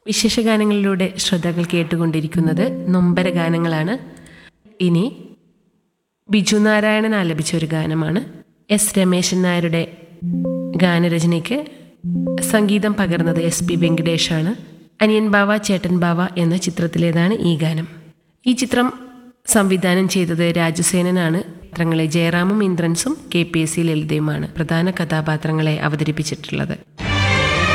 വിശേഷഗാനങ്ങളിലൂടെ ശ്രോതാക്കൾ കേട്ടുകൊണ്ടിരിക്കുന്നത് നൊമ്പര ഗാനങ്ങളാണ്. ഇനി ബിജു നാരായണൻ ആലപിച്ച ഒരു ഗാനമാണ്. എസ് രമേശൻ നായരുടെ ഗാനരചനയ്ക്ക് സംഗീതം പകർന്നത് SP വെങ്കടേഷാണ്. അനിയൻ ബാവ ചേട്ടൻ ബാവ എന്ന ചിത്രത്തിലേതാണ് ഈ ഗാനം. ഈ ചിത്രം സംവിധാനം ചെയ്തത് രാജുസേനനാണ്. ചിത്രങ്ങളെ ജയറാമും ഇന്ദ്രൻസും KPSC ലളിതയുമാണ് പ്രധാന കഥാപാത്രങ്ങളെ അവതരിപ്പിച്ചിട്ടുള്ളത്.